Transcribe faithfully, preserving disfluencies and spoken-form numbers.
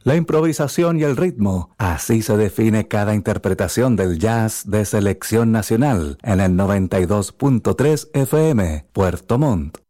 La improvisación y el ritmo, así se define cada interpretación del jazz de selección nacional en el noventa y dos punto tres F M, Puerto Montt.